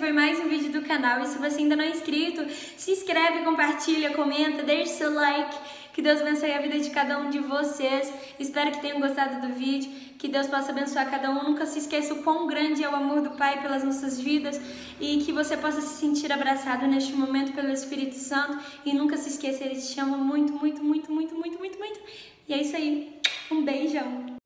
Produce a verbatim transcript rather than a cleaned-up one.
foi mais um vídeo do canal. E se você ainda não é inscrito, se inscreve, compartilha, comenta, deixa seu like. Que Deus abençoe a vida de cada um de vocês. Espero que tenham gostado do vídeo. Que Deus possa abençoar cada um. Nunca se esqueça o quão grande é o amor do Pai pelas nossas vidas. E que você possa se sentir abraçado neste momento pelo Espírito Santo. E nunca se esqueça, Ele te ama muito, muito, muito, muito, muito, muito, muito. E é isso aí. Um beijão.